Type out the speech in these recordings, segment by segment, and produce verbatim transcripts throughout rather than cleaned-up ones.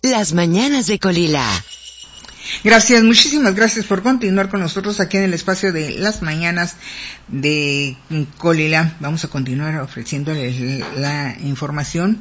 Las mañanas de Colila. Gracias, muchísimas gracias por continuar con nosotros aquí en el espacio de las mañanas de Colila. Vamos a continuar ofreciéndoles la información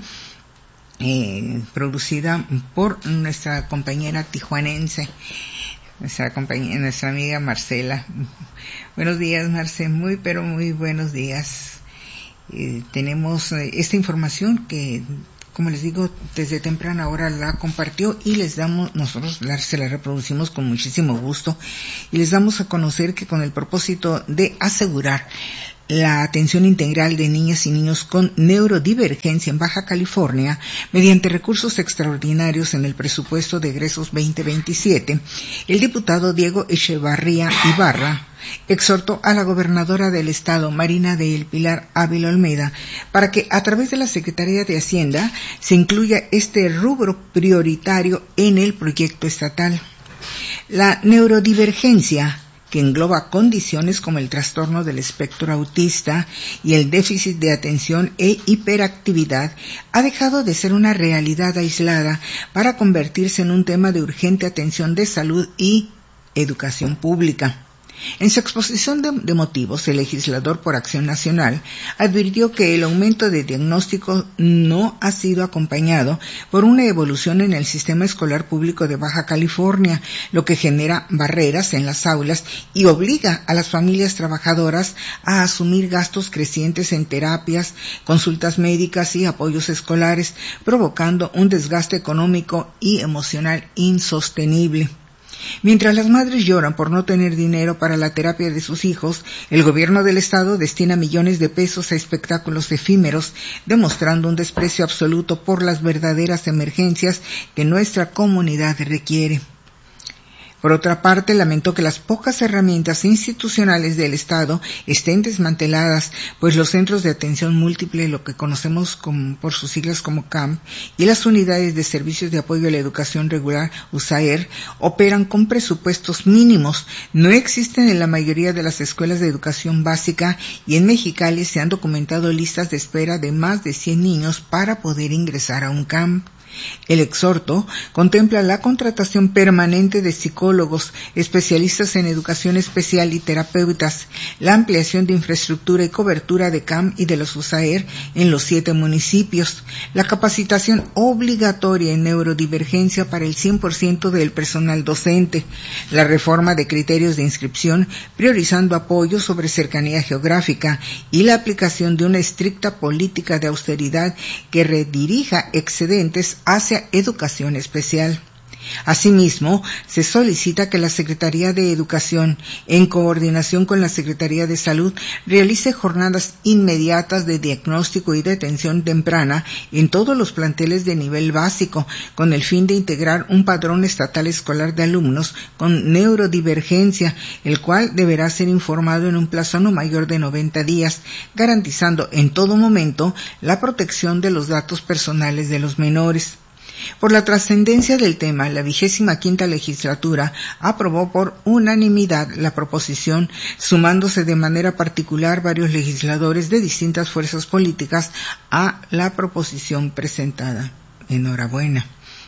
eh, producida por nuestra compañera tijuanense, nuestra compañera, nuestra amiga Marcela. Buenos días, Marce, muy pero muy buenos días. Eh, tenemos eh, esta información que, como les digo, desde temprana hora la compartió y les damos, nosotros la, se la reproducimos con muchísimo gusto y les damos a conocer que con el propósito de asegurar la atención integral de niñas y niños con neurodivergencia en Baja California, mediante recursos extraordinarios en el presupuesto de egresos veinte veintisiete, el diputado Diego Echevarría Ibarra exhortó a la gobernadora del estado, Marina del Pilar Ávila Olmeda, para que a través de la Secretaría de Hacienda se incluya este rubro prioritario en el proyecto estatal. La neurodivergencia, que engloba condiciones como el trastorno del espectro autista y el déficit de atención e hiperactividad, ha dejado de ser una realidad aislada para convertirse en un tema de urgente atención de salud y educación pública. En su exposición de, de motivos, el legislador por Acción Nacional advirtió que el aumento de diagnósticos no ha sido acompañado por una evolución en el sistema escolar público de Baja California, lo que genera barreras en las aulas y obliga a las familias trabajadoras a asumir gastos crecientes en terapias, consultas médicas y apoyos escolares, provocando un desgaste económico y emocional insostenible. Mientras las madres lloran por no tener dinero para la terapia de sus hijos, el gobierno del estado destina millones de pesos a espectáculos efímeros, demostrando un desprecio absoluto por las verdaderas emergencias que nuestra comunidad requiere. Por otra parte, lamentó que las pocas herramientas institucionales del Estado estén desmanteladas, pues los centros de atención múltiple, lo que conocemos como, por sus siglas como C A M, y las unidades de servicios de apoyo a la educación regular, U S A E R, operan con presupuestos mínimos, no existen en la mayoría de las escuelas de educación básica y en Mexicali se han documentado listas de espera de más de cien niños para poder ingresar a un C A M. El exhorto contempla la contratación permanente de psicólogos, especialistas en educación especial y terapeutas, la ampliación de infraestructura y cobertura de C A M y de los U S A E R en los siete municipios, la capacitación obligatoria en neurodivergencia para el cien por ciento del personal docente, la reforma de criterios de inscripción priorizando apoyo sobre cercanía geográfica y la aplicación de una estricta política de austeridad que redirija excedentes hacia educación especial. Asimismo, se solicita que la Secretaría de Educación, en coordinación con la Secretaría de Salud, realice jornadas inmediatas de diagnóstico y de atención temprana en todos los planteles de nivel básico, con el fin de integrar un padrón estatal escolar de alumnos con neurodivergencia, el cual deberá ser informado en un plazo no mayor de noventa días, garantizando en todo momento la protección de los datos personales de los menores. Por la trascendencia del tema, la vigésima quinta legislatura aprobó por unanimidad la proposición, sumándose de manera particular varios legisladores de distintas fuerzas políticas a la proposición presentada. Enhorabuena.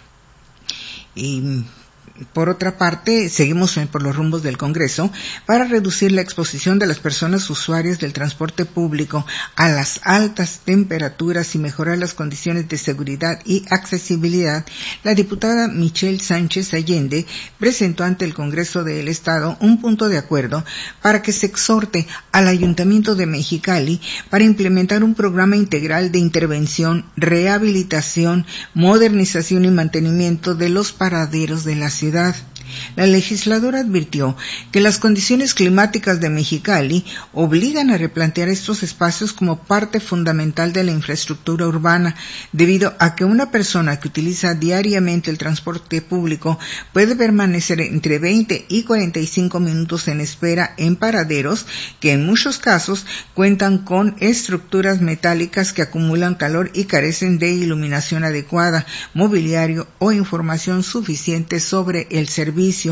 Y por otra parte, seguimos por los rumbos del Congreso para reducir la exposición de las personas usuarias del transporte público a las altas temperaturas y mejorar las condiciones de seguridad y accesibilidad. La diputada Michelle Sánchez Allende presentó ante el Congreso del Estado un punto de acuerdo para que se exhorte al Ayuntamiento de Mexicali para implementar un programa integral de intervención, rehabilitación, modernización y mantenimiento de los paraderos de la ciudad. La legisladora advirtió que las condiciones climáticas de Mexicali obligan a replantear estos espacios como parte fundamental de la infraestructura urbana, debido a que una persona que utiliza diariamente el transporte público puede permanecer entre veinte y cuarenta y cinco minutos en espera en paraderos que en muchos casos cuentan con estructuras metálicas que acumulan calor y carecen de iluminación adecuada, mobiliario o información suficiente sobre el servicio.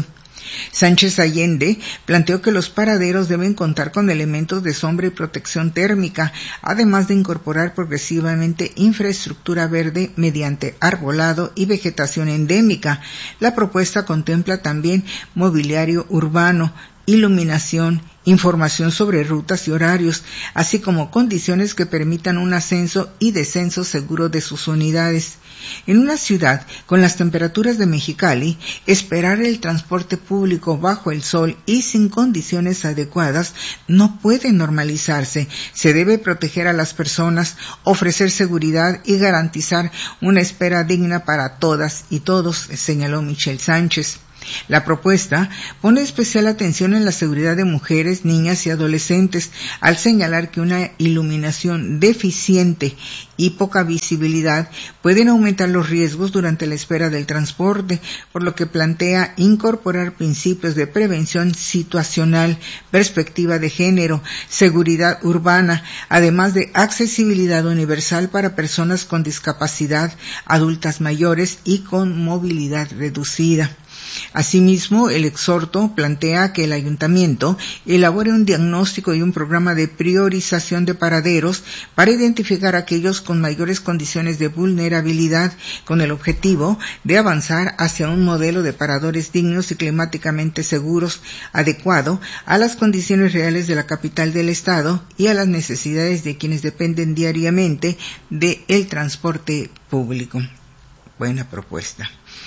Sánchez Allende planteó que los paraderos deben contar con elementos de sombra y protección térmica, además de incorporar progresivamente infraestructura verde mediante arbolado y vegetación endémica. La propuesta contempla también mobiliario urbano, iluminación, información sobre rutas y horarios, así como condiciones que permitan un ascenso y descenso seguro de sus unidades. En una ciudad con las temperaturas de Mexicali, esperar el transporte público bajo el sol y sin condiciones adecuadas no puede normalizarse. Se debe proteger a las personas, ofrecer seguridad y garantizar una espera digna para todas y todos, señaló Michel Sánchez. La propuesta pone especial atención en la seguridad de mujeres, niñas y adolescentes, al señalar que una iluminación deficiente y poca visibilidad pueden aumentar los riesgos durante la espera del transporte, por lo que plantea incorporar principios de prevención situacional, perspectiva de género, seguridad urbana, además de accesibilidad universal para personas con discapacidad, adultas mayores y con movilidad reducida. Asimismo, el exhorto plantea que el ayuntamiento elabore un diagnóstico y un programa de priorización de paraderos para identificar a aquellos con mayores condiciones de vulnerabilidad, con el objetivo de avanzar hacia un modelo de paradores dignos y climáticamente seguros, adecuado a las condiciones reales de la capital del estado y a las necesidades de quienes dependen diariamente del transporte público. Buena propuesta.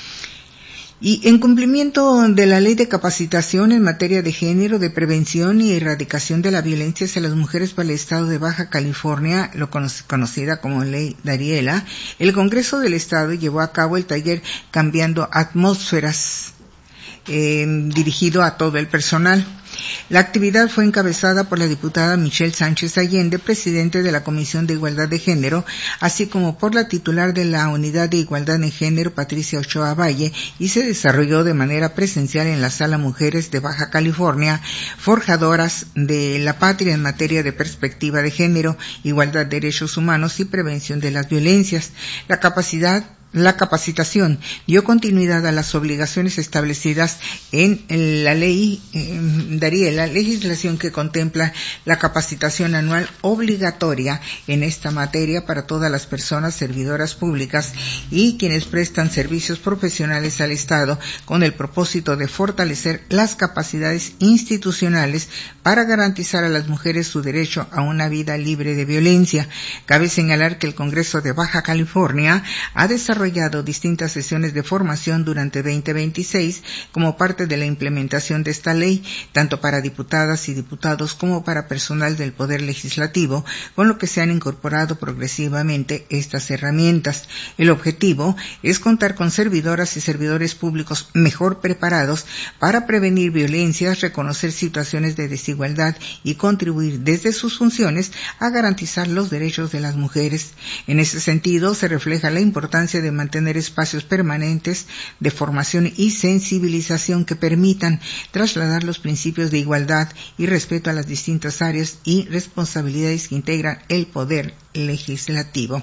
Y en cumplimiento de la Ley de Capacitación en materia de género, de prevención y erradicación de la violencia hacia las mujeres para el estado de Baja California, lo conocida como Ley Dariela, el Congreso del Estado llevó a cabo el taller Cambiando Atmósferas, eh, dirigido a todo el personal. La actividad fue encabezada por la diputada Michel Sánchez Allende, presidente de la Comisión de Igualdad de Género, así como por la titular de la Unidad de Igualdad de Género, Patricia Ochoa Valle, y se desarrolló de manera presencial en la Sala Mujeres de Baja California, forjadoras de la patria en materia de perspectiva de género, igualdad de derechos humanos y prevención de las violencias. La capacidad La capacitación dio continuidad a las obligaciones establecidas en la ley eh, Dariela, legislación que contempla la capacitación anual obligatoria en esta materia para todas las personas servidoras públicas y quienes prestan servicios profesionales al Estado, con el propósito de fortalecer las capacidades institucionales para garantizar a las mujeres su derecho a una vida libre de violencia. Cabe señalar que el Congreso de Baja California ha desarrollado distintas sesiones de formación durante veinte veintiséis como parte de la implementación de esta ley, tanto para diputadas y diputados como para personal del Poder Legislativo, con lo que se han incorporado progresivamente estas herramientas. El objetivo es contar con servidoras y servidores públicos mejor preparados para prevenir violencias, reconocer situaciones de desigualdad y contribuir desde sus funciones a garantizar los derechos de las mujeres. En ese sentido, se refleja la importancia de mantener espacios permanentes de formación y sensibilización que permitan trasladar los principios de igualdad y respeto a las distintas áreas y responsabilidades que integran el Poder Legislativo.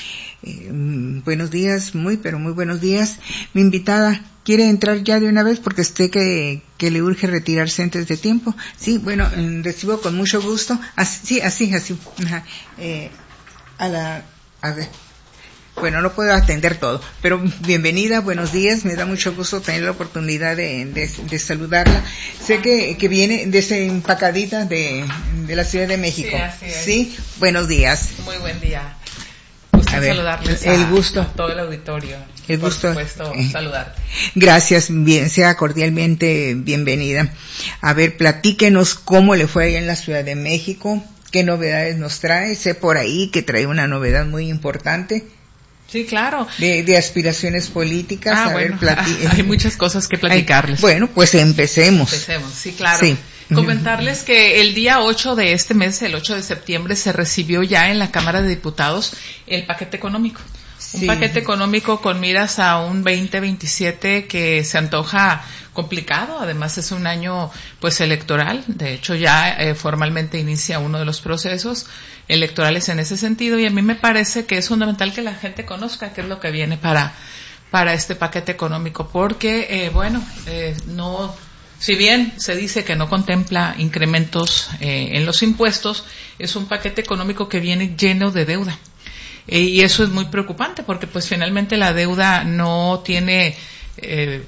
Eh, buenos días, muy pero muy buenos días. Mi invitada quiere entrar ya de una vez porque sé que, que le urge retirarse antes de tiempo. Sí, bueno, eh, recibo con mucho gusto. Así, sí, así, así. Ajá. Eh, a la, a ver. Bueno, no puedo atender todo, pero bienvenida, buenos días, me da mucho gusto tener la oportunidad de, de, de saludarla. Sé que, que viene desde empacadita de, de la Ciudad de México. Sí, así es. Sí, buenos días. Muy buen día. Gusto a ver, saludarles el a, gusto. a todo el auditorio. El Por gusto. supuesto, eh, saludarte. Gracias, bien, sea cordialmente bienvenida. A ver, platíquenos cómo le fue allá en la Ciudad de México, qué novedades nos trae. Sé por ahí que trae una novedad muy importante. Sí, claro. De, de aspiraciones políticas. Ah, a bueno, ver, platí- hay muchas cosas que platicarles. Ay, bueno, pues empecemos. Empecemos, sí, claro. Sí. Comentarles que el día ocho de este mes, el ocho de septiembre, se recibió ya en la Cámara de Diputados el paquete económico. Sí. Un paquete económico con miras a un veinte veintisiete que se antoja complicado. Además es un año pues electoral. De hecho ya eh, formalmente inicia uno de los procesos electorales en ese sentido, y a mí me parece que es fundamental que la gente conozca qué es lo que viene para para este paquete económico, porque eh, bueno, eh, no si bien se dice que no contempla incrementos eh, en los impuestos, es un paquete económico que viene lleno de deuda. Eh, y eso es muy preocupante porque pues finalmente la deuda no tiene, eh,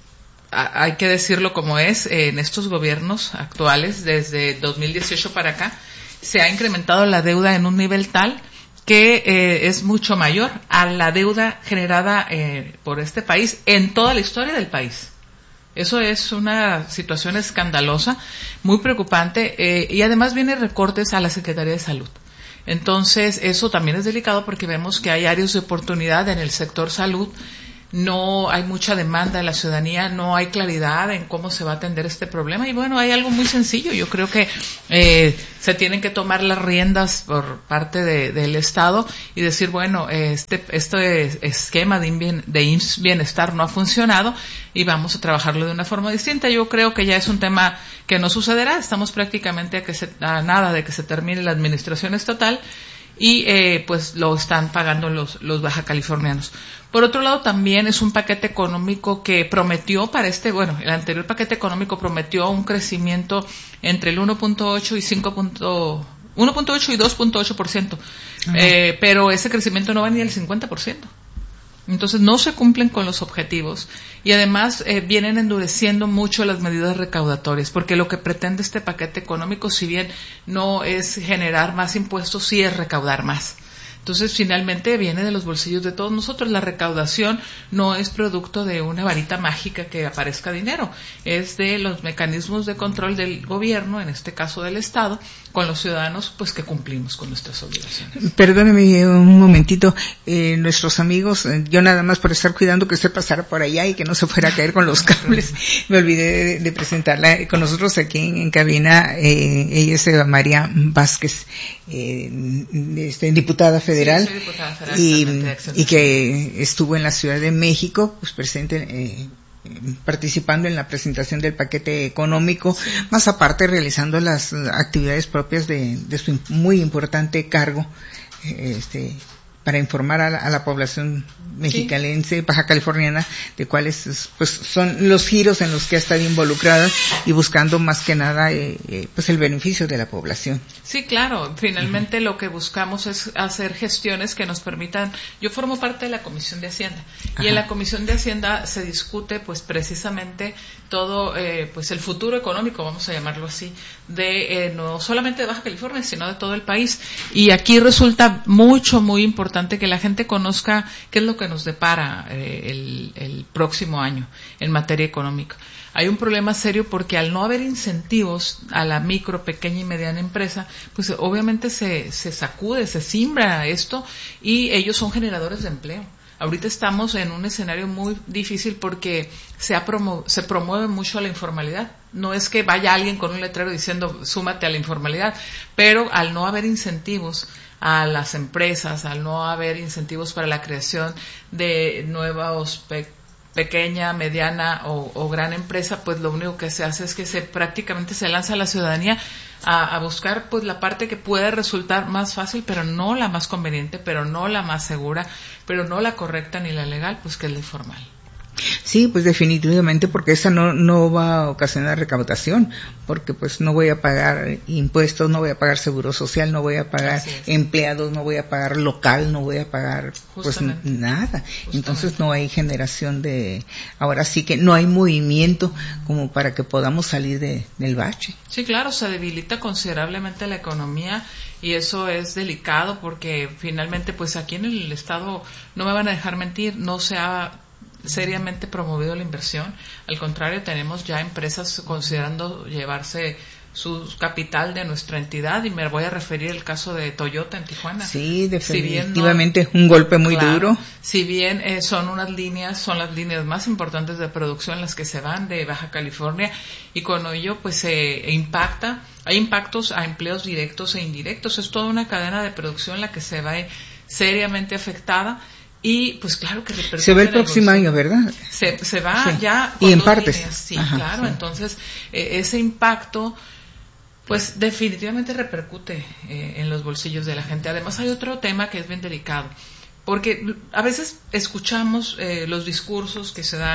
a, hay que decirlo como es, eh, en estos gobiernos actuales, desde dos mil dieciocho para acá, se ha incrementado la deuda en un nivel tal que eh, es mucho mayor a la deuda generada eh, por este país en toda la historia del país. Eso es una situación escandalosa, muy preocupante, eh, y además viene recortes a la Secretaría de Salud. Entonces, eso también es delicado porque vemos que hay áreas de oportunidad en el sector salud, no hay mucha demanda de la ciudadanía, no hay claridad en cómo se va a atender este problema y bueno, hay algo muy sencillo, yo creo que eh, se tienen que tomar las riendas por parte de, del Estado y decir, bueno, este, este esquema de, INVIEN, de I M S S Bienestar no ha funcionado y vamos a trabajarlo de una forma distinta. Yo creo que ya es un tema que no sucederá, estamos prácticamente a, que se, a nada de que se termine la administración estatal y eh, pues lo están pagando los, los baja californianos. Por otro lado, también es un paquete económico que prometió para este, bueno, el anterior paquete económico prometió un crecimiento entre el uno punto ocho y cinco uno punto ocho y dos punto ocho por ciento, eh, pero ese crecimiento no va ni al cincuenta por ciento. Entonces no se cumplen con los objetivos y además eh, vienen endureciendo mucho las medidas recaudatorias, porque lo que pretende este paquete económico, si bien no es generar más impuestos, sí es recaudar más. Entonces, finalmente viene de los bolsillos de todos nosotros. La recaudación no es producto de una varita mágica que aparezca dinero, es de los mecanismos de control del gobierno, en este caso del Estado, con los ciudadanos, pues que cumplimos con nuestras obligaciones. Perdóneme un momentito, eh, nuestros amigos, eh, yo nada más por estar cuidando que usted pasara por allá y que no se fuera a caer con los cables, me olvidé de, de presentarla. Con nosotros aquí en, en cabina, eh, ella es Eva María Vázquez, eh, este, diputada federal. Federal, sí, diputada federal y, y que estuvo en la Ciudad de México, pues presente, eh, participando en la presentación del paquete económico, sí. Más aparte realizando las actividades propias de, de su muy importante cargo, eh, este, para informar a la, a la población mexicalense, sí. Baja californiana, de cuáles pues son los giros en los que ha estado involucrada y buscando más que nada eh, eh, pues el beneficio de la población. Sí, claro, finalmente uh-huh. Lo que buscamos es hacer gestiones que nos permitan, yo formo parte de la Comisión de Hacienda. Ajá. Y en la Comisión de Hacienda se discute pues precisamente todo eh, pues el futuro económico, vamos a llamarlo así, de eh, no solamente de Baja California, sino de todo el país. Y aquí resulta mucho, muy importante que la gente conozca qué es lo que nos depara eh, el, el próximo año en materia económica. Hay un problema serio porque al no haber incentivos a la micro, pequeña y mediana empresa, pues obviamente se, se sacude, se simbra esto y ellos son generadores de empleo. Ahorita estamos en un escenario muy difícil porque se, ha promo- se promueve mucho la informalidad. No es que vaya alguien con un letrero diciendo súmate a la informalidad, pero al no haber incentivos a las empresas, al no haber incentivos para la creación de nuevos pe- pequeña, mediana o, o gran empresa, pues lo único que se hace es que se prácticamente se lanza a la ciudadanía a, a buscar pues la parte que puede resultar más fácil, pero no la más conveniente, pero no la más segura, pero no la correcta ni la legal, pues que es la informal. Sí, pues definitivamente, porque esa no no va a ocasionar recaudación, porque pues no voy a pagar impuestos, no voy a pagar seguro social, no voy a pagar empleados, no voy a pagar local, no voy a pagar pues nada. Justamente. Entonces no hay generación de, ahora sí que no hay movimiento como para que podamos salir de, del bache. Sí, claro, se debilita considerablemente la economía y eso es delicado porque finalmente pues aquí en el estado, no me van a dejar mentir, no se ha seriamente promovido la inversión. Al contrario, tenemos ya empresas considerando llevarse su capital de nuestra entidad y me voy a referir al caso de Toyota en Tijuana. Sí, definitivamente si no, un golpe muy claro, duro. Si bien eh, son unas líneas, son las líneas más importantes de producción las que se van de Baja California y con ello pues se eh, impacta, hay impactos a empleos directos e indirectos. Es toda una cadena de producción la que se va eh, seriamente afectada. Y pues claro que repercute. Se ve el próximo año, ¿verdad? Se, se va sí. ya. Y en partes. Líneas. Sí, Ajá, claro. Sí. Entonces, eh, ese impacto, pues definitivamente repercute eh, en los bolsillos de la gente. Además, hay otro tema que es bien delicado. Porque a veces escuchamos eh, los discursos que se dan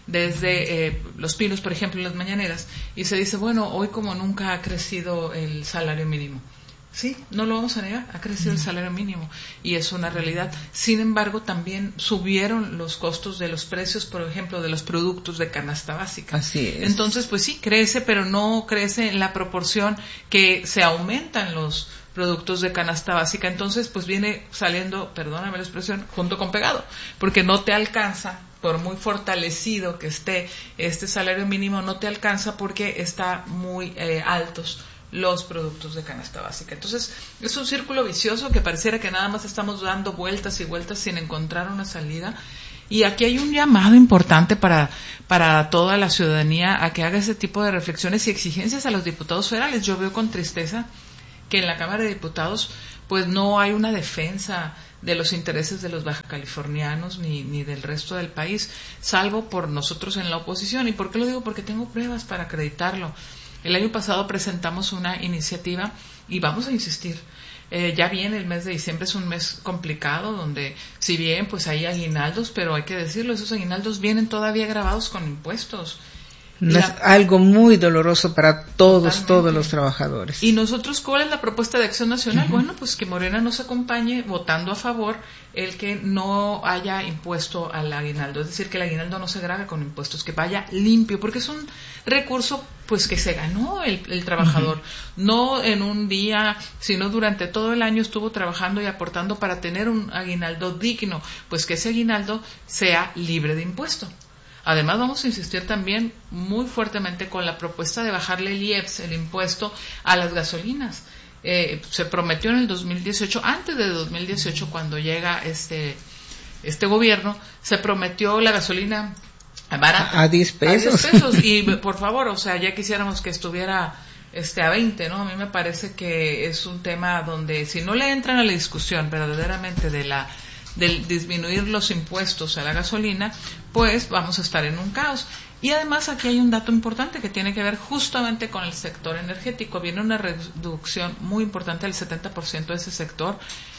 desde eh, Los Pinos, por ejemplo, en las mañaneras, y se dice, bueno, hoy como nunca ha crecido el salario mínimo. Sí, no lo vamos a negar, ha crecido el salario mínimo y es una realidad. Sin embargo, también subieron los costos de los precios, por ejemplo, de los productos de canasta básica. Así es. Entonces, pues sí, crece, pero no crece en la proporción que se aumentan los productos de canasta básica. Entonces, pues viene saliendo, perdóname la expresión, junto con pegado, porque no te alcanza, por muy fortalecido que esté este salario mínimo, no te alcanza porque está muy eh, altos los productos de canasta básica. Entonces, es un círculo vicioso que pareciera que nada más estamos dando vueltas y vueltas sin encontrar una salida. Y aquí hay un llamado importante para, para toda la ciudadanía a que haga ese tipo de reflexiones y exigencias a los diputados federales. Yo veo con tristeza que en la Cámara de Diputados pues no hay una defensa de los intereses de los bajacalifornianos ni, ni del resto del país, salvo por nosotros en la oposición. ¿Y por qué lo digo? Porque tengo pruebas para acreditarlo. El año pasado presentamos una iniciativa y vamos a insistir. Eh, ya viene el mes de diciembre, es un mes complicado donde si bien pues hay aguinaldos, pero hay que decirlo, esos aguinaldos vienen todavía grabados con impuestos. No, es algo muy doloroso para todos, Totalmente. todos los trabajadores. Y nosotros, ¿cuál es la propuesta de Acción Nacional? Uh-huh. Bueno, pues que Morena nos acompañe votando a favor el que no haya impuesto al aguinaldo, es decir, que el aguinaldo no se grave con impuestos, que vaya limpio, porque es un recurso pues que se ganó el, el trabajador, uh-huh. no en un día, sino durante todo el año estuvo trabajando y aportando para tener un aguinaldo digno, pues que ese aguinaldo sea libre de impuesto. Además, vamos a insistir también muy fuertemente con la propuesta de bajarle el I E P S, el impuesto, a las gasolinas. Eh, se prometió en el dos mil dieciocho, antes de dos mil dieciocho, cuando llega este este gobierno, se prometió la gasolina barata. A diez pesos. A diez pesos. Y por favor, o sea, ya quisiéramos que estuviera este a veinte, ¿no? A mí me parece que es un tema donde si no le entran a la discusión verdaderamente de la del disminuir los impuestos a la gasolina, pues vamos a estar en un caos. Y además aquí hay un dato importante que tiene que ver justamente con el sector energético. Viene una reducción muy importante del setenta por ciento de ese sector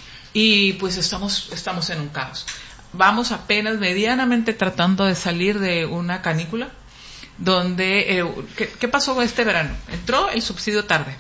y pues estamos, estamos en un caos. Vamos apenas medianamente tratando de salir de una canícula donde, eh, ¿qué, ¿qué pasó este verano? Entró el subsidio tarde.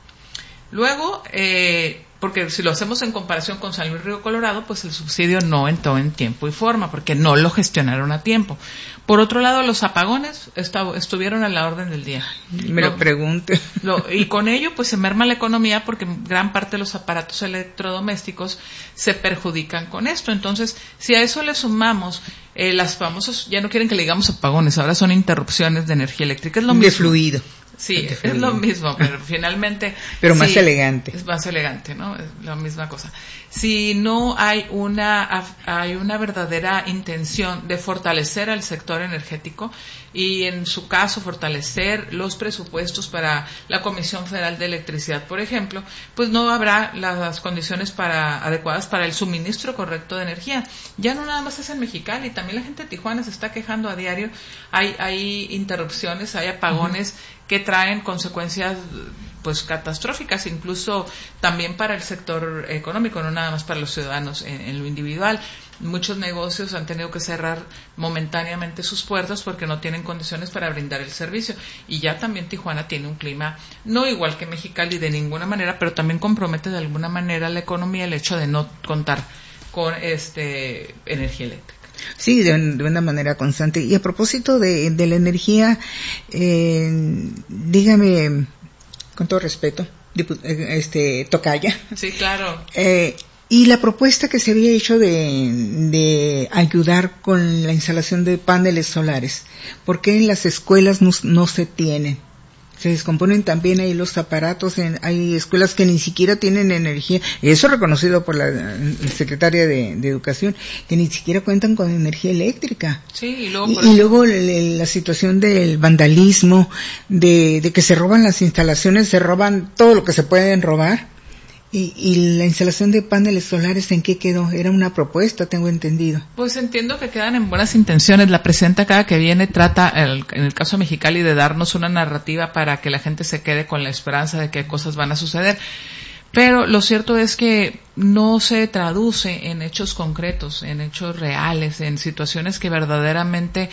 Luego, eh, porque si lo hacemos en comparación con San Luis Río Colorado, pues el subsidio no entró en tiempo y forma, porque no lo gestionaron a tiempo. Por otro lado, los apagones estav- estuvieron a la orden del día. Me lo, lo pregunte. Lo, y con ello, pues se merma la economía, porque gran parte de los aparatos electrodomésticos se perjudican con esto. Entonces, si a eso le sumamos eh, las famosas, ya no quieren que le digamos apagones, ahora son interrupciones de energía eléctrica, es lo mismo. De fluido. Sí, es lo mismo, pero finalmente... Pero más sí, elegante. Es más elegante, ¿no? Es la misma cosa. Si no hay una, hay una verdadera intención de fortalecer al sector energético y, en su caso, fortalecer los presupuestos para la Comisión Federal de Electricidad, por ejemplo, pues no habrá las condiciones para, adecuadas para el suministro correcto de energía. Ya no nada más es en Mexicali, también la gente de Tijuana se está quejando a diario. Hay, hay interrupciones, hay apagones uh-huh. que traen consecuencias pues catastróficas, incluso también para el sector económico, no nada más para los ciudadanos en, en lo individual. Muchos negocios han tenido que cerrar momentáneamente sus puertas porque no tienen condiciones para brindar el servicio. Y ya también Tijuana tiene un clima no igual que Mexicali de ninguna manera, pero también compromete de alguna manera la economía el hecho de no contar con este energía eléctrica. Sí, de, de una manera constante. Y a propósito de, de la energía, eh, dígame, con todo respeto, este tocaya. Sí, claro. Eh, y la propuesta que se había hecho de, de ayudar con la instalación de paneles solares, ¿por qué en las escuelas no, no se tienen? Se descomponen también ahí los aparatos, en, hay escuelas que ni siquiera tienen energía, y eso reconocido por la, la secretaria de, de Educación, que ni siquiera cuentan con energía eléctrica. Sí, y luego, y, y luego le, la situación del vandalismo, de, de que se roban las instalaciones, se roban todo lo que se pueden robar. Y, y la instalación de paneles solares, ¿en qué quedó? Era una propuesta, tengo entendido. Pues entiendo que quedan en buenas intenciones. La presidenta cada que viene trata, el, en el caso de Mexicali, de darnos una narrativa para que la gente se quede con la esperanza de que cosas van a suceder. Pero lo cierto es que no se traduce en hechos concretos, en hechos reales, en situaciones que verdaderamente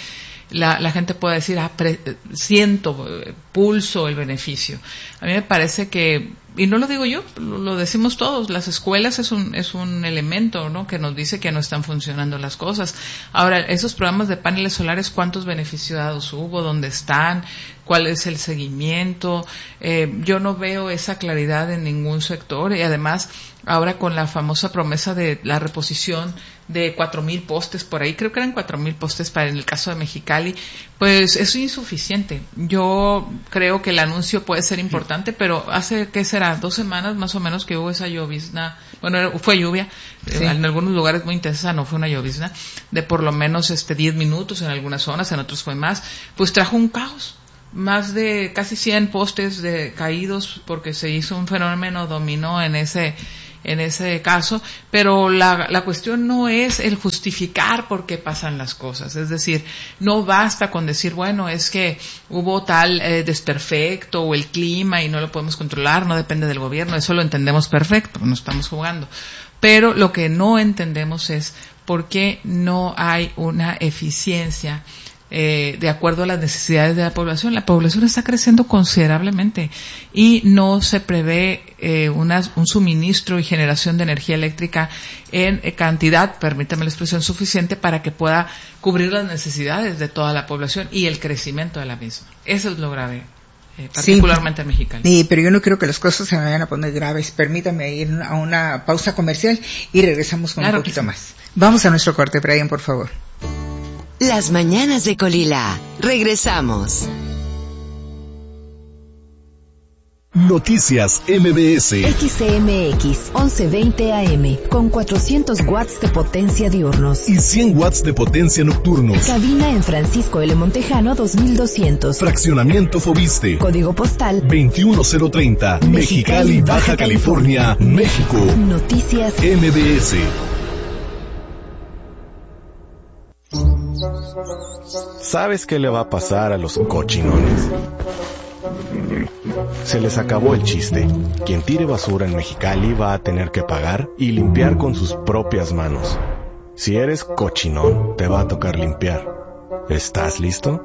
la, la gente pueda decir, ah, pre, siento, pulso el beneficio. A mí me parece que, y no lo digo yo, lo, lo decimos todos, las escuelas es un, es un elemento, ¿no?, que nos dice que no están funcionando las cosas. Ahora, esos programas de paneles solares, ¿cuántos beneficiados hubo? ¿Dónde están? ¿Cuál es el seguimiento? Eh, yo no veo esa claridad en ningún sector, y además, ahora con la famosa promesa de la reposición de cuatro mil postes por ahí, creo que eran cuatro mil postes para en el caso de Mexicali, pues es insuficiente. Yo creo que el anuncio puede ser importante, pero hace, ¿qué será? Dos semanas más o menos que hubo esa llovizna, bueno, fue lluvia, sí. En algunos lugares muy intensa, no fue una llovizna, de por lo menos este diez minutos en algunas zonas, en otros fue más, pues trajo un caos. Más de casi cien postes de caídos porque se hizo un fenómeno dominó en ese en ese caso, pero la, la cuestión no es el justificar por qué pasan las cosas, es decir, no basta con decir, bueno, es que hubo tal eh, desperfecto o el clima y no lo podemos controlar, no depende del gobierno, eso lo entendemos perfecto, no estamos jugando, pero lo que no entendemos es por qué no hay una eficiencia Eh, de acuerdo a las necesidades de la población. La población está creciendo considerablemente y no se prevé eh, una, un suministro y generación de energía eléctrica en eh, cantidad, permítame la expresión, suficiente para que pueda cubrir las necesidades de toda la población y el crecimiento de la misma. Eso es lo grave. Eh, particularmente sí, en Mexicali. Sí, pero yo no creo que las cosas se me vayan a poner graves. Permítame ir a una pausa comercial y regresamos con claro un poquito sí. más. Vamos a nuestro corte, Brian, por favor. Las mañanas de Colila. Regresamos. Noticias M B S. X C M X once veinte A M con cuatrocientos watts de potencia diurnos y cien watts de potencia nocturnos. Cabina en Francisco L. Montejano dos mil doscientos. Fraccionamiento Fobiste. Código postal veintiuno cero treinta. Mexicali, Baja California, México. Noticias M B S. ¿Sabes qué le va a pasar a los cochinones? Se les acabó el chiste. Quien tire basura en Mexicali va a tener que pagar y limpiar con sus propias manos. Si eres cochinón, te va a tocar limpiar. ¿Estás listo?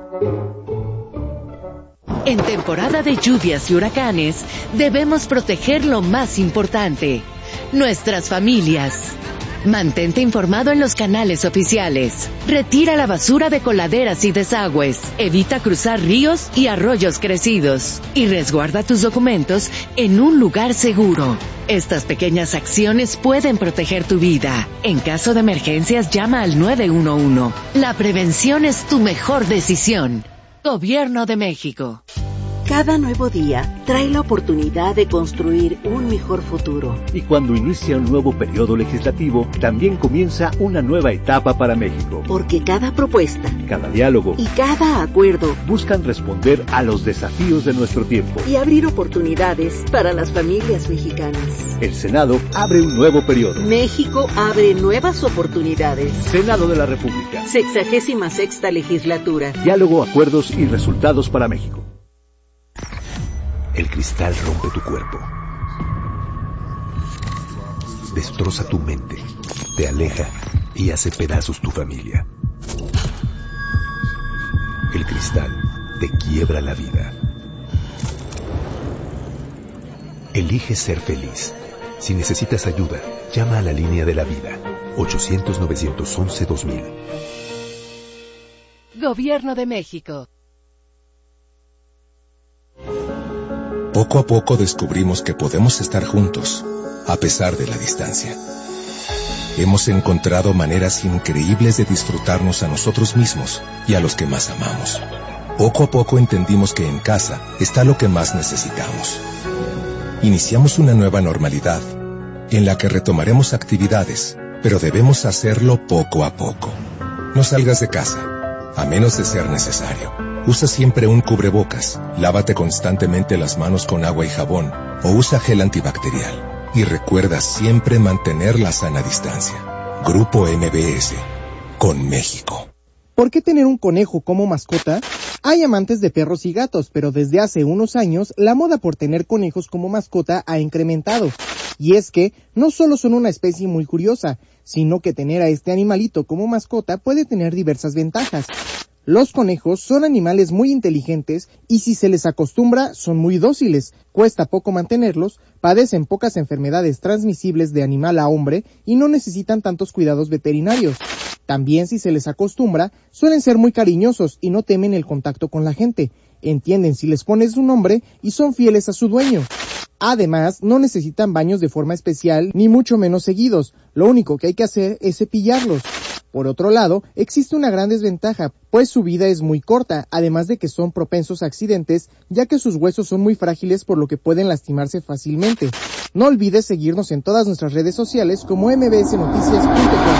En temporada de lluvias y huracanes, debemos proteger lo más importante, nuestras familias. Mantente informado en los canales oficiales. Retira la basura de coladeras y desagües. Evita cruzar ríos y arroyos crecidos. Y resguarda tus documentos en un lugar seguro. Estas pequeñas acciones pueden proteger tu vida. En caso de emergencias, llama al nueve uno uno. La prevención es tu mejor decisión. Gobierno de México. Cada nuevo día trae la oportunidad de construir un mejor futuro. Y cuando inicia un nuevo periodo legislativo, también comienza una nueva etapa para México. Porque cada propuesta, cada diálogo y cada acuerdo buscan responder a los desafíos de nuestro tiempo y abrir oportunidades para las familias mexicanas. El Senado abre un nuevo periodo. México abre nuevas oportunidades. Senado de la República. Sexagésima sexta legislatura. Diálogo, acuerdos y resultados para México. El cristal rompe tu cuerpo, destroza tu mente, te aleja y hace pedazos tu familia. El cristal te quiebra la vida. Elige ser feliz. Si necesitas ayuda, llama a la línea de la vida, ochocientos, novecientos once, dos mil. Gobierno de México. Poco a poco descubrimos que podemos estar juntos, a pesar de la distancia. Hemos encontrado maneras increíbles de disfrutarnos a nosotros mismos y a los que más amamos. Poco a poco entendimos que en casa está lo que más necesitamos. Iniciamos una nueva normalidad, en la que retomaremos actividades, pero debemos hacerlo poco a poco. No salgas de casa, a menos de ser necesario. Usa siempre un cubrebocas, lávate constantemente las manos con agua y jabón, o usa gel antibacterial. Y recuerda siempre mantener la sana distancia. Grupo M B S, con México. ¿Por qué tener un conejo como mascota? Hay amantes de perros y gatos, pero desde hace unos años, la moda por tener conejos como mascota ha incrementado. Y es que, no solo son una especie muy curiosa, sino que tener a este animalito como mascota puede tener diversas ventajas. Los conejos son animales muy inteligentes y si se les acostumbra son muy dóciles, cuesta poco mantenerlos, padecen pocas enfermedades transmisibles de animal a hombre y no necesitan tantos cuidados veterinarios. También si se les acostumbra, suelen ser muy cariñosos y no temen el contacto con la gente, entienden si les pones un nombre y son fieles a su dueño. Además, no necesitan baños de forma especial ni mucho menos seguidos, lo único que hay que hacer es cepillarlos. Por otro lado, existe una gran desventaja, pues su vida es muy corta, además de que son propensos a accidentes, ya que sus huesos son muy frágiles por lo que pueden lastimarse fácilmente. No olvides seguirnos en todas nuestras redes sociales como m b s noticias punto com.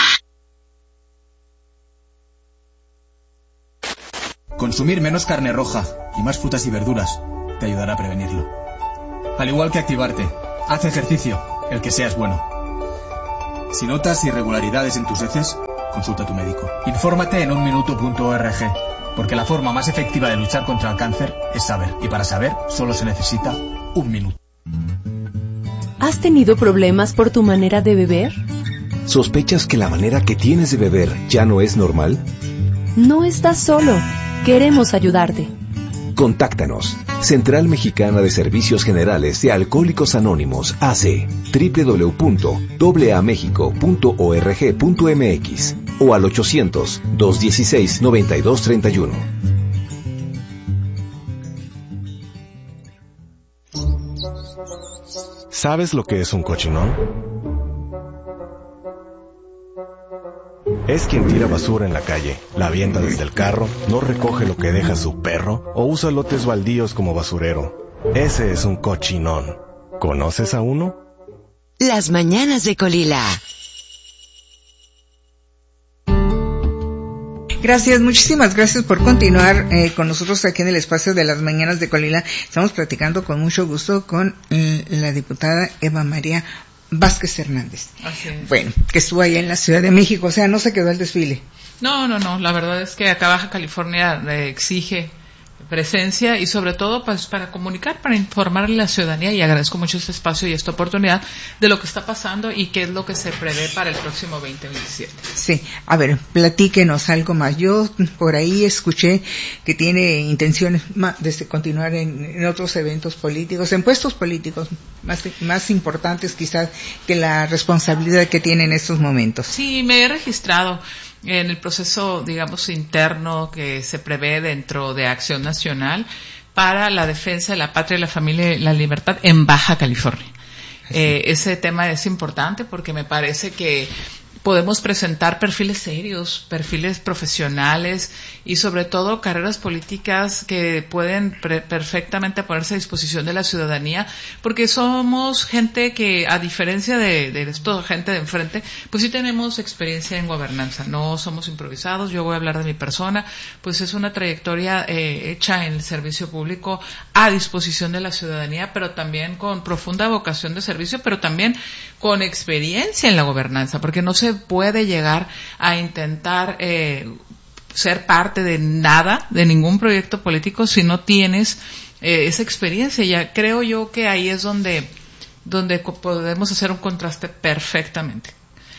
Consumir menos carne roja y más frutas y verduras te ayudará a prevenirlo. Al igual que activarte, haz ejercicio, el que sea es bueno. Si notas irregularidades en tus heces, consulta a tu médico. Infórmate en un minuto punto org, porque la forma más efectiva de luchar contra el cáncer es saber, y para saber solo se necesita un minuto. ¿Has tenido problemas por tu manera de beber? ¿Sospechas que la manera que tienes de beber ya no es normal? No estás solo. Queremos ayudarte. Contáctanos. Central Mexicana de Servicios Generales de Alcohólicos Anónimos, A C, doble u doble u doble u punto a mexico punto org punto m x o al ochocientos, dos dieciséis, noventa y dos treinta y uno. ¿Sabes lo que es un cochinón? Es quien tira basura en la calle, la avienta desde el carro, no recoge lo que deja su perro o usa lotes baldíos como basurero. Ese es un cochinón. ¿Conoces a uno? Las mañanas de Colila. Gracias, muchísimas gracias por continuar eh, con nosotros aquí en el espacio de las mañanas de Colila. Estamos platicando con mucho gusto con eh, la diputada Eva María Vázquez Hernández. Así es. Bueno, que estuvo allá en la Ciudad de México, o sea, no se quedó el desfile. No, no, no, la verdad es que acá Baja California eh, exige presencia y sobre todo pues para comunicar, para informar a la ciudadanía, y agradezco mucho este espacio y esta oportunidad de lo que está pasando y qué es lo que se prevé para el próximo veinte veintisiete. Sí, a ver, platíquenos algo más. Yo por ahí escuché que tiene intenciones de continuar en, en otros eventos políticos, en puestos políticos más, más importantes quizás que la responsabilidad que tiene en estos momentos. Sí, me he registrado en el proceso, digamos, interno que se prevé dentro de Acción Nacional para la defensa de la patria, la familia y la libertad en Baja California. Eh, ese tema es importante porque me parece que podemos presentar perfiles serios, perfiles profesionales y sobre todo carreras políticas que pueden pre- perfectamente ponerse a disposición de la ciudadanía, porque somos gente que, a diferencia de, de esto, gente de enfrente, pues sí tenemos experiencia en gobernanza, no somos improvisados. Yo voy a hablar de mi persona, pues es una trayectoria eh, hecha en el servicio público a disposición de la ciudadanía, pero también con profunda vocación de servicio, pero también con experiencia en la gobernanza, porque no se puede llegar a intentar eh, ser parte de nada, de ningún proyecto político, si no tienes eh, esa experiencia. Ya creo yo que ahí es donde donde podemos hacer un contraste perfectamente.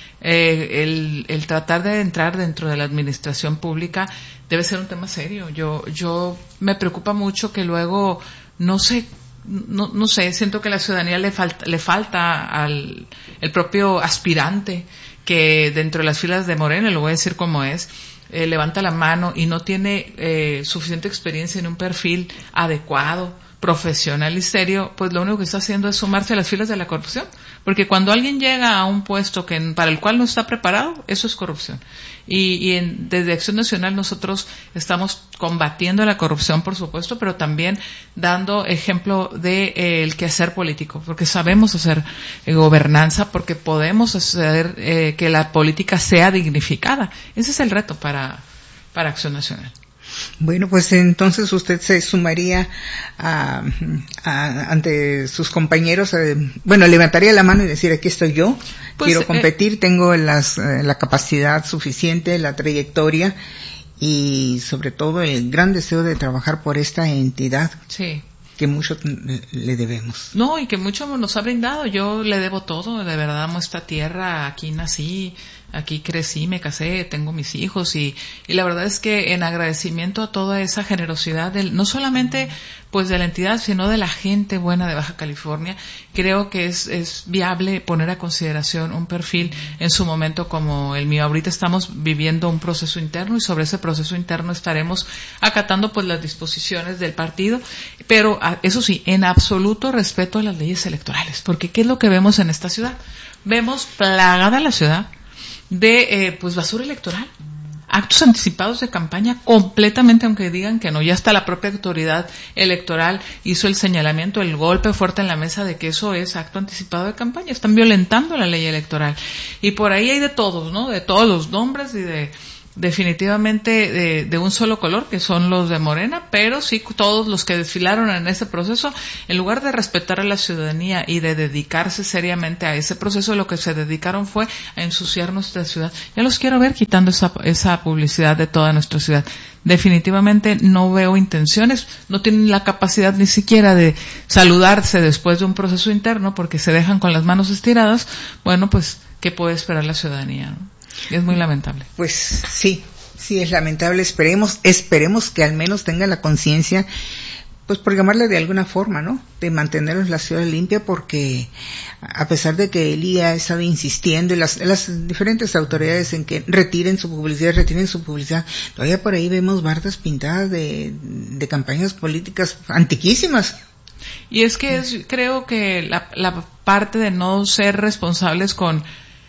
Eh, el, el tratar de entrar dentro de la administración pública debe ser un tema serio. Yo yo me preocupa mucho que luego no se No, no sé, siento que a la ciudadanía le falta, le falta al el propio aspirante que dentro de las filas de Morena, lo voy a decir como es, eh, levanta la mano y no tiene eh, suficiente experiencia en un perfil adecuado, profesional y serio, pues lo único que está haciendo es sumarse a las filas de la corrupción. Porque cuando alguien llega a un puesto que para el cual no está preparado, eso es corrupción. Y, y en, desde Acción Nacional nosotros estamos combatiendo la corrupción, por supuesto, pero también dando ejemplo de eh, el quehacer político, porque sabemos hacer eh, gobernanza, porque podemos hacer eh, que la política sea dignificada. Ese es el reto para, para Acción Nacional. Bueno, pues entonces usted se sumaría a, a, ante sus compañeros, eh, bueno, levantaría la mano y decir, aquí estoy yo, pues, quiero competir, eh, tengo las, eh, la capacidad suficiente, la trayectoria y sobre todo el gran deseo de trabajar por esta entidad. Sí. Que mucho le debemos. No, y que mucho nos ha brindado. Yo le debo todo, de verdad amo esta tierra, aquí nací, aquí crecí, me casé, tengo mis hijos y, y la verdad es que en agradecimiento a toda esa generosidad del, no solamente pues de la entidad, sino de la gente buena de Baja California, creo que es, es viable poner a consideración un perfil en su momento como el mío. Ahorita estamos viviendo un proceso interno y sobre ese proceso interno estaremos acatando pues las disposiciones del partido, pero eso sí, en absoluto respeto a las leyes electorales, porque ¿qué es lo que vemos en esta ciudad? Vemos plagada la ciudad de eh, pues basura electoral, actos anticipados de campaña completamente, aunque digan que no, ya hasta la propia autoridad electoral hizo el señalamiento, el golpe fuerte en la mesa de que eso es acto anticipado de campaña, están violentando la ley electoral y por ahí hay de todos, ¿no? De todos los nombres y de definitivamente de, de un solo color, que son los de Morena, pero sí todos los que desfilaron en ese proceso, en lugar de respetar a la ciudadanía y de dedicarse seriamente a ese proceso, lo que se dedicaron fue a ensuciar nuestra ciudad. Ya los quiero ver quitando esa, esa publicidad de toda nuestra ciudad. Definitivamente no veo intenciones, no tienen la capacidad ni siquiera de saludarse después de un proceso interno porque se dejan con las manos estiradas. Bueno, pues, ¿qué puede esperar la ciudadanía, no? Es muy lamentable. Pues sí, sí es lamentable. Esperemos, esperemos que al menos tenga la conciencia, pues por llamarle de alguna forma, ¿no? De mantener la ciudad limpia, porque a pesar de que el I A ha estado insistiendo y las, las diferentes autoridades en que retiren su publicidad, retiren su publicidad, todavía por ahí vemos bardas pintadas de, de campañas políticas antiquísimas. Y es que es, creo que la, la parte de no ser responsables con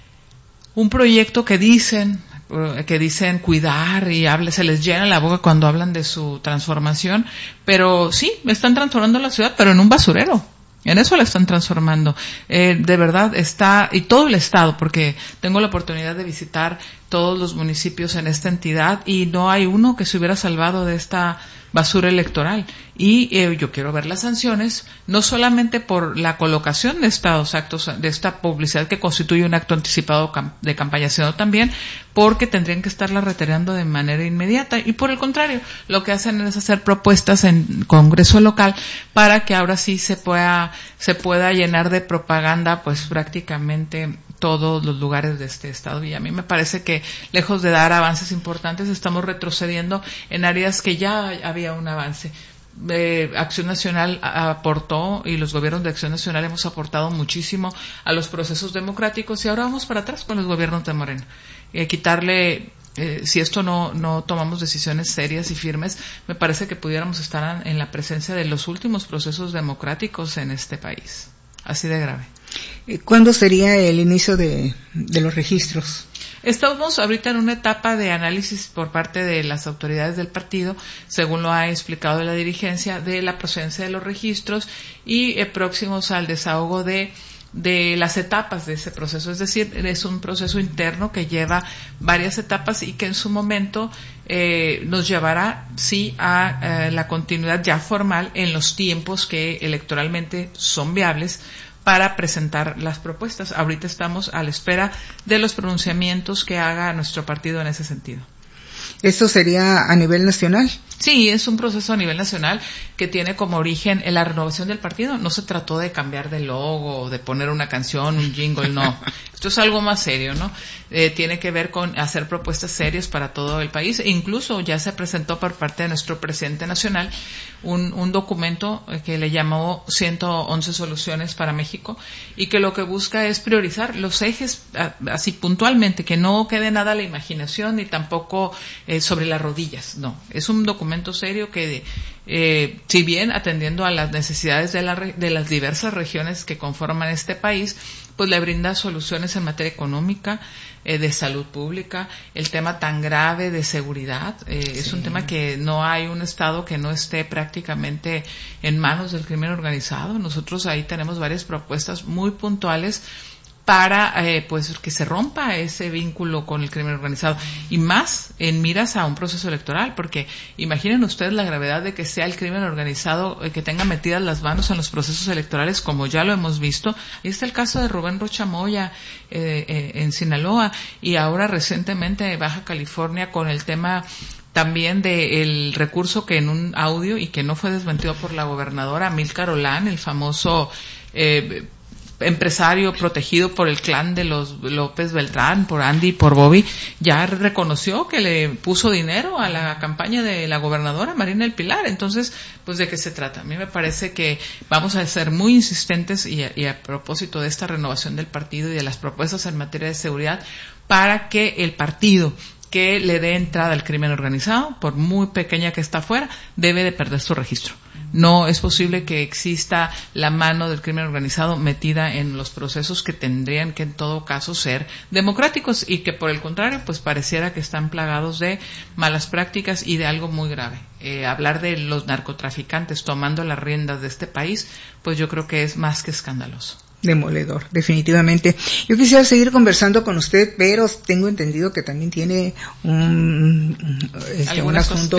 un proyecto que dicen que dicen cuidar y hable, se les llena la boca cuando hablan de su transformación, pero sí, están transformando la ciudad, pero en un basurero. En eso la están transformando. Eh, de verdad está, y todo el estado, porque tengo la oportunidad de visitar todos los municipios en esta entidad y no hay uno que se hubiera salvado de esta basura electoral. Y eh, yo quiero ver las sanciones, no solamente por la colocación de estos actos, de esta publicidad que constituye un acto anticipado de campaña, sino también porque tendrían que estarla retirando de manera inmediata. Y por el contrario, lo que hacen es hacer propuestas en Congreso local para que ahora sí se pueda, se pueda llenar de propaganda, pues prácticamente todos los lugares de este estado. Y a mí me parece que, lejos de dar avances importantes, estamos retrocediendo en áreas que ya había un avance. Eh, Acción Nacional aportó, y los gobiernos de Acción Nacional hemos aportado muchísimo a los procesos democráticos, y ahora vamos para atrás con los gobiernos de Morena. Eh, quitarle, eh, si esto no, no tomamos decisiones serias y firmes, me parece que pudiéramos estar en la presencia de los últimos procesos democráticos en este país. Así de grave. ¿Cuándo sería el inicio de, de los registros? Estamos ahorita en una etapa de análisis por parte de las autoridades del partido, según lo ha explicado la dirigencia, de la procedencia de los registros y eh, próximos al desahogo de de las etapas de ese proceso. Es decir, es un proceso interno que lleva varias etapas y que en su momento eh, nos llevará, sí, a eh, la continuidad ya formal en los tiempos que electoralmente son viables para presentar las propuestas. Ahorita estamos a la espera de los pronunciamientos que haga nuestro partido en ese sentido. ¿Esto sería a nivel nacional? Sí, es un proceso a nivel nacional que tiene como origen la renovación del partido. No se trató de cambiar de logo, de poner una canción, un jingle, no. Esto es algo más serio, ¿no? Eh, tiene que ver con hacer propuestas serias para todo el país. E incluso ya se presentó por parte de nuestro presidente nacional un, un documento que le llamó ciento once soluciones para México, y que lo que busca es priorizar los ejes así puntualmente, que no quede nada a la imaginación ni tampoco eh, sobre las rodillas. No, es un documento serio que, eh, si bien atendiendo a las necesidades de, la, de las diversas regiones que conforman este país, pues le brinda soluciones en materia económica, eh, de salud pública, el tema tan grave de seguridad. Eh, sí. Es un tema que no hay un estado que no esté prácticamente en manos del crimen organizado. Nosotros ahí tenemos varias propuestas muy puntuales para eh, pues que se rompa ese vínculo con el crimen organizado, y más en miras a un proceso electoral, porque imaginen ustedes la gravedad de que sea el crimen organizado eh, que tenga metidas las manos en los procesos electorales, como ya lo hemos visto. Ahí está el caso de Rubén Rocha Moya eh, eh, en Sinaloa, y ahora recientemente Baja California con el tema también del recurso que en un audio, y que no fue desmentido por la gobernadora Milka Olán, el famoso eh, empresario protegido por el clan de los López Beltrán, por Andy y por Bobby, ya reconoció que le puso dinero a la campaña de la gobernadora Marina del Pilar. Entonces, pues ¿de qué se trata? A mí me parece que vamos a ser muy insistentes y a, y a propósito de esta renovación del partido y de las propuestas en materia de seguridad, para que el partido que le dé entrada al crimen organizado, por muy pequeña que está fuera, debe de perder su registro. No es posible que exista la mano del crimen organizado metida en los procesos que tendrían que en todo caso ser democráticos y que por el contrario pues pareciera que están plagados de malas prácticas y de algo muy grave. Eh, hablar de los narcotraficantes tomando las riendas de este país, pues yo creo que es más que escandaloso. Demoledor, definitivamente. Yo quisiera seguir conversando con usted, pero tengo entendido que también tiene un, este, un asunto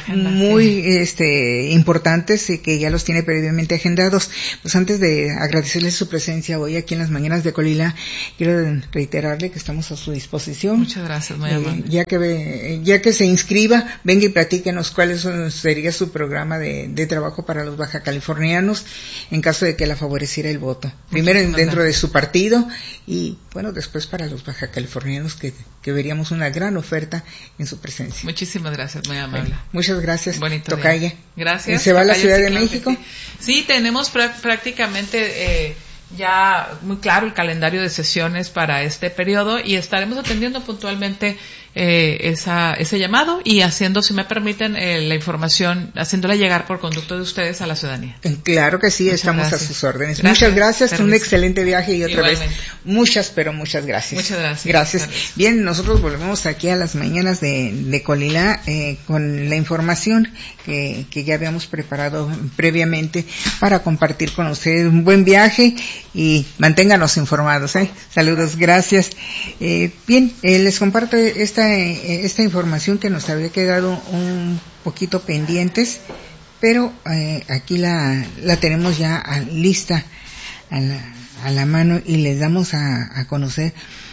muy sí. este, importantes y que ya los tiene previamente agendados. Pues antes de agradecerle su presencia hoy aquí en las mañanas de Colila, quiero reiterarle que estamos a su disposición. Muchas gracias, muy amable. Eh, ya que ya que se inscriba, venga y platíquenos cuál sería su programa de, de trabajo para los baja californianos en caso de que la favoreciera el voto. Primero dentro de su partido y bueno, después para los baja californianos que, que veríamos una gran oferta en su presencia. Muchísimas gracias, muy amable. Bueno, muchas gracias, bonito Tocaya. Día. Gracias. ¿Se va a la Ciudad sí, de claro México? Sí. sí, tenemos pr- prácticamente eh, ya muy claro el calendario de sesiones para este periodo y estaremos atendiendo puntualmente eh, esa, ese llamado y haciendo, si me permiten, eh, la información, haciéndola llegar por conducto de ustedes a la ciudadanía. Claro que sí, muchas estamos gracias. a sus órdenes. Gracias. Muchas gracias, Permiso. Un excelente viaje y otra Igualmente. vez muchas, pero muchas gracias. Muchas gracias. Gracias. gracias. Bien, nosotros volvemos aquí a las mañanas de, de Colila eh, con la información que, que ya habíamos preparado previamente para compartir con ustedes. Un buen viaje y manténganos informados. ¿eh? Saludos, gracias. Eh, bien, eh, les comparto esta esta información que nos había quedado un poquito pendientes, pero eh, aquí la, la tenemos ya a, lista a la, a la mano y les damos a, a conocer.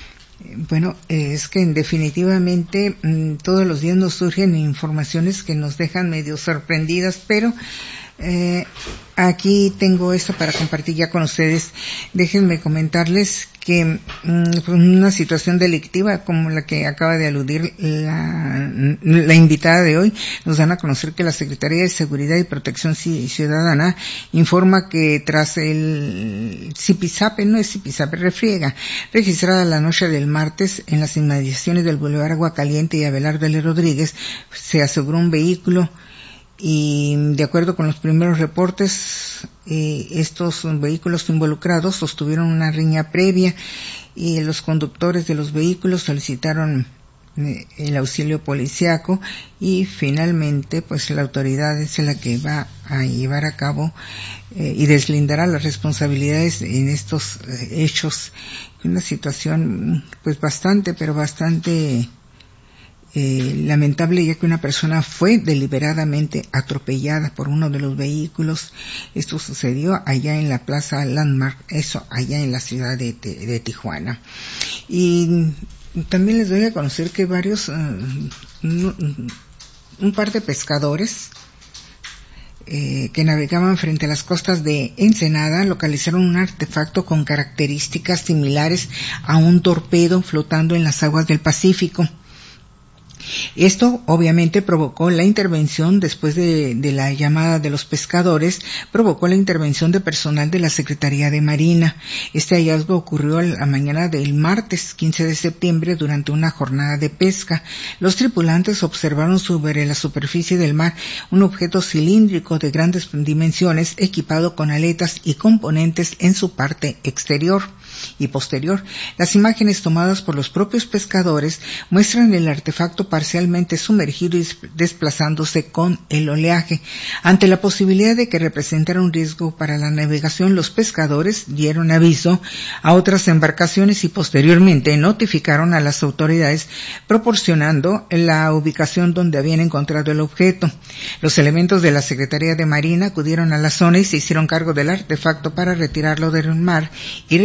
Bueno, eh, es que definitivamente mmm, todos los días nos surgen informaciones que nos dejan medio sorprendidas, pero eh, aquí tengo esto para compartir ya con ustedes. Déjenme comentarles que mmm, una situación delictiva como la que acaba de aludir la, la invitada de hoy, nos dan a conocer que la Secretaría de Seguridad y Protección Ciudadana informa que tras el Zipizape, no es Zipizape, refriega, registrada la noche del martes en las inmediaciones del Boulevard Agua Caliente y Abelardo L. Rodríguez, se aseguró un vehículo y de acuerdo con los primeros reportes, eh, estos vehículos involucrados sostuvieron una riña previa y los conductores de los vehículos solicitaron eh, el auxilio policiaco y finalmente pues la autoridad es la que va a llevar a cabo eh, y deslindará las responsabilidades en estos eh, hechos. Una situación pues bastante, pero bastante Eh, lamentable, ya que una persona fue deliberadamente atropellada por uno de los vehículos. Esto sucedió allá en la Plaza Landmark, eso allá en la ciudad de, de, de Tijuana. Y también les doy a conocer que varios, uh, un, un par de pescadores eh, que navegaban frente a las costas de Ensenada localizaron un artefacto con características similares a un torpedo flotando en las aguas del Pacífico. Esto obviamente provocó la intervención, después de, de la llamada de los pescadores, provocó la intervención de personal de la Secretaría de Marina. Este hallazgo ocurrió la mañana del martes quince de septiembre durante una jornada de pesca. Los tripulantes observaron sobre la superficie del mar un objeto cilíndrico de grandes dimensiones equipado con aletas y componentes en su parte exterior y posterior. Las imágenes tomadas por los propios pescadores muestran el artefacto parcialmente sumergido y desplazándose con el oleaje. Ante la posibilidad de que representara un riesgo para la navegación, los pescadores dieron aviso a otras embarcaciones y posteriormente notificaron a las autoridades proporcionando la ubicación donde habían encontrado el objeto. Los elementos de la Secretaría de Marina acudieron a la zona y se hicieron cargo del artefacto para retirarlo del mar y realizar la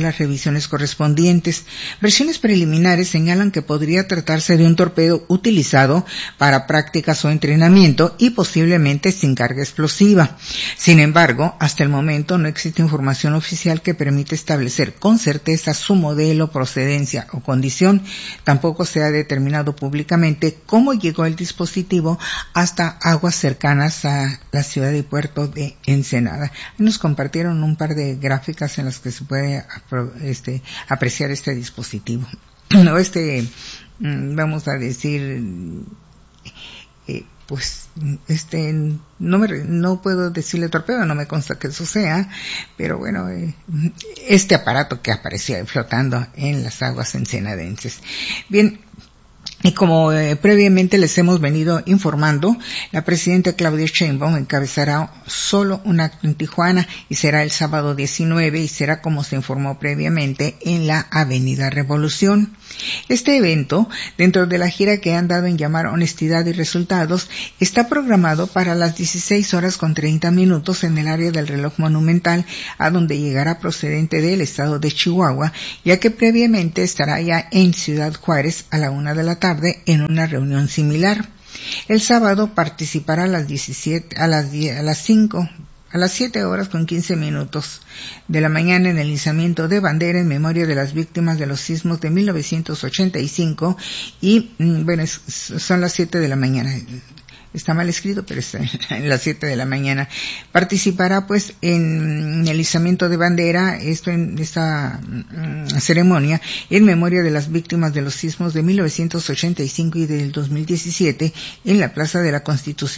las revisiones correspondientes. Versiones preliminares señalan que podría tratarse de un torpedo utilizado para prácticas o entrenamiento y posiblemente sin carga explosiva. Sin embargo, hasta el momento no existe información oficial que permita establecer con certeza su modelo, procedencia o condición. Tampoco se ha determinado públicamente cómo llegó el dispositivo hasta aguas cercanas a la ciudad y puerto de Ensenada. Nos compartieron un par de gráficas en las que se puede este, apreciar este dispositivo. No, este, vamos a decir, eh, pues, este, no me, no puedo decirle torpedo, no me consta que eso sea, pero bueno, eh, este aparato que aparecía flotando en las aguas ensenadenses. Bien. Y como eh, previamente les hemos venido informando, la presidenta Claudia Sheinbaum encabezará solo un acto en Tijuana y será el sábado diecinueve y será como se informó previamente en la Avenida Revolución. Este evento, dentro de la gira que han dado en llamar Honestidad y Resultados, está programado para las dieciséis horas con treinta minutos en el área del reloj monumental, a donde llegará procedente del estado de Chihuahua, ya que previamente estará ya en Ciudad Juárez a la una de la tarde en una reunión similar. El sábado participará a las diecisiete, a las diez, a las cinco, a las siete horas con quince minutos de la mañana en el izamiento de bandera en memoria de las víctimas de los sismos de mil novecientos ochenta y cinco y, bueno, es, son las siete de la mañana. Está mal escrito, pero está en las siete de la mañana. Participará pues en el izamiento de bandera, esto en esta um, ceremonia, en memoria de las víctimas de los sismos de mil novecientos ochenta y cinco y del dos mil diecisiete en la Plaza de la Constitución